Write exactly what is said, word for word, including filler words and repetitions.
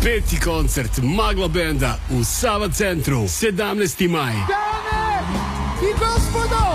Peti koncert Magla benda u Sava centru, sedamnaesti maj. Dame i gospodo,